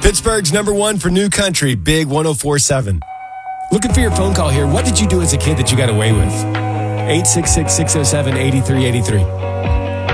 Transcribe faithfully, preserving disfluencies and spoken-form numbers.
Pittsburgh's number one for new country, Big one oh four point seven. Looking for your phone call here. What did you do as a kid that you got away with? eight six six, six oh seven, eight three eight three.